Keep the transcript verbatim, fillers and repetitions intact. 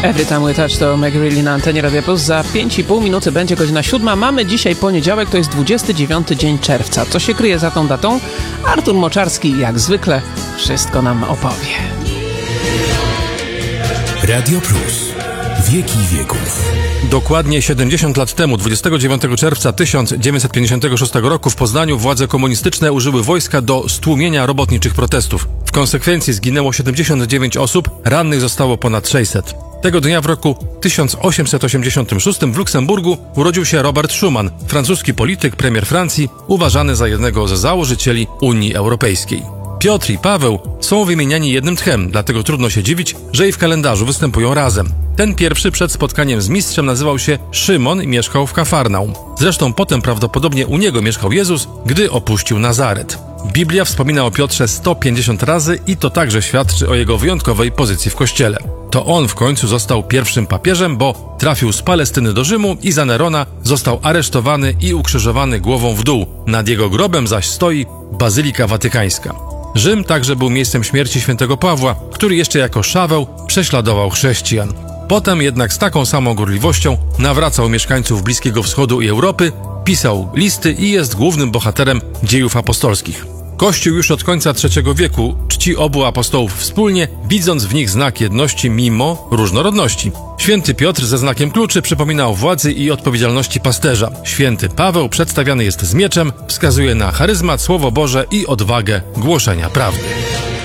Every Time We Touch to Meg Really na antenie Radia Plus. Za pięć i pół minuty będzie godzina siódma. Mamy dzisiaj poniedziałek, to jest dwudziesty dziewiąty dzień czerwca. Co się kryje za tą datą? Artur Moczarski jak zwykle wszystko nam opowie. Radio Plus. Wieki wieków. Dokładnie siedemdziesiąt lat temu, dwudziestego dziewiątego czerwca tysiąc dziewięćset pięćdziesiątego szóstego roku w Poznaniu władze komunistyczne użyły wojska do stłumienia robotniczych protestów. W konsekwencji zginęło siedemdziesiąt dziewięć osób, rannych zostało ponad sześćset. Tego dnia w roku tysiąc osiemset osiemdziesiątym szóstym w Luksemburgu urodził się Robert Schuman, francuski polityk, premier Francji, uważany za jednego ze założycieli Unii Europejskiej. Piotr i Paweł są wymieniani jednym tchem, dlatego trudno się dziwić, że i w kalendarzu występują razem. Ten pierwszy przed spotkaniem z mistrzem nazywał się Szymon i mieszkał w Kafarnaum. Zresztą potem prawdopodobnie u niego mieszkał Jezus, gdy opuścił Nazaret. Biblia wspomina o Piotrze sto pięćdziesiąt razy i to także świadczy o jego wyjątkowej pozycji w kościele. To on w końcu został pierwszym papieżem, bo trafił z Palestyny do Rzymu i za Nerona został aresztowany i ukrzyżowany głową w dół. Nad jego grobem zaś stoi Bazylika Watykańska. Rzym także był miejscem śmierci świętego Pawła, który jeszcze jako Szaweł prześladował chrześcijan. Potem jednak z taką samą gorliwością nawracał mieszkańców Bliskiego Wschodu i Europy, pisał listy i jest głównym bohaterem dziejów apostolskich. Kościół już od końca trzeciego wieku czci obu apostołów wspólnie, widząc w nich znak jedności mimo różnorodności. Święty Piotr ze znakiem kluczy przypomina o władzy i odpowiedzialności pasterza. Święty Paweł przedstawiany jest z mieczem, wskazuje na charyzmat, Słowo Boże i odwagę głoszenia prawdy.